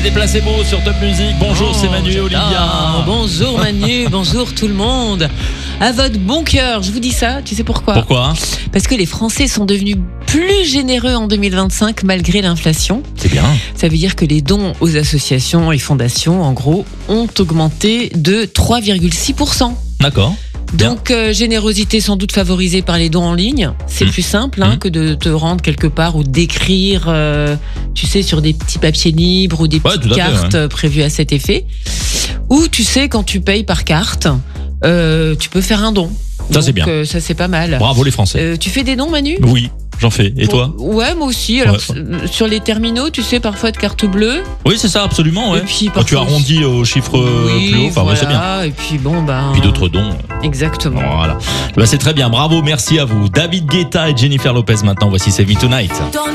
des placebos sur Top Music. Bonjour, c'est Manu et Olivia. Bonjour Manu, bonjour tout le monde. À votre bon cœur, je vous dis ça, tu sais pourquoi ? Pourquoi ? Parce que les Français sont devenus plus généreux en 2025 malgré l'inflation. C'est bien. Ça veut dire que les dons aux associations et fondations, en gros, ont augmenté de 3,6%. D'accord. Bien. Donc, générosité sans doute favorisée par les dons en ligne. C'est plus simple que de te rendre quelque part ou d'écrire, tu sais, sur des petits papiers libres ou des petites cartes prévues à cet effet. Ou, tu sais, quand tu payes par carte, tu peux faire un don. Ça, donc, c'est bien. Ça, c'est pas mal. Bravo les Français. Tu fais des dons, Manu ? Oui, j'en fais. Et toi ? Ouais, moi aussi. Alors, sur les terminaux, tu sais, parfois de carte bleue. Oui, c'est ça, absolument. Ouais. Et puis, quand tu arrondis au chiffre plus haut, voilà, c'est bien. Et puis, bon, Puis d'autres dons. Exactement. Voilà. C'est très bien. Bravo, merci à vous. David Guetta et Jennifer Lopez maintenant. Voici Save Me Tonight.